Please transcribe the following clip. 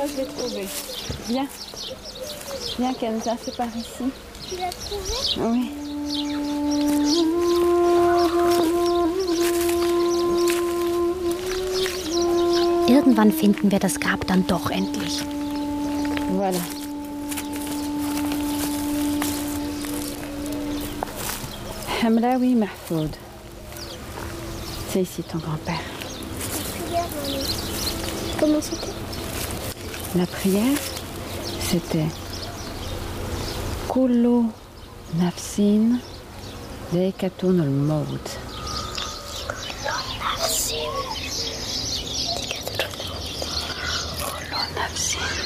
crois que je l'ai trouvé. Viens. Viens Kenza, c'est par ici. Tu l'as trouvé? Oui. Irgendwann finden wir das Grab dann doch endlich. Voilà. Hamlaoui Mahfoud. C'est ici ton grand-père. Comment c'était? La prière, c'était Kullu nafsin dha'iqatul maut. Kullu nafsin